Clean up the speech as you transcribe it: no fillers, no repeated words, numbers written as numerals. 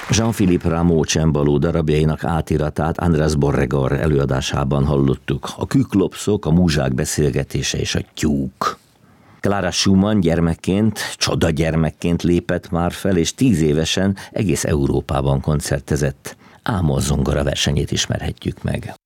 Jean-Philippe Rameau csembaló darabjainak átiratát András Borregar előadásában hallottuk. A küklopszok, a múzsák beszélgetése és a tyúk. Clara Schumann gyermekként, csoda gyermekként lépett már fel, és 10 évesen egész Európában koncertezett. Ámol zongora versenyét ismerhetjük meg.